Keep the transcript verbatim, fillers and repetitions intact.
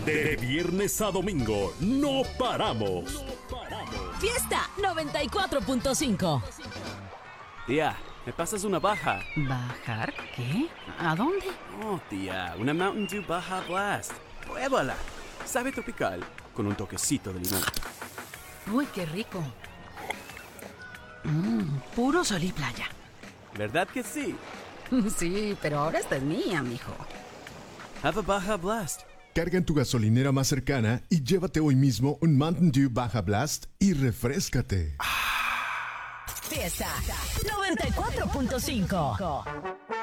De viernes a domingo, no paramos. Fiesta noventa y cuatro punto cinco. Tía, ¿me pasas una baja? ¿Bajar? ¿Qué? ¿A dónde? Oh, tía, una Mountain Dew Baja Blast. Pruébala. Sabe tropical, con un toquecito de limón. Uy, qué rico. Mmm, puro sol y playa. ¿Verdad que sí? Sí, pero ahora esta es mía, mijo. Have a Baja Blast. Carga en tu gasolinera más cercana y llévate hoy mismo un Mountain Dew Baja Blast y refréscate. Fiesta noventa y cuatro punto cinco.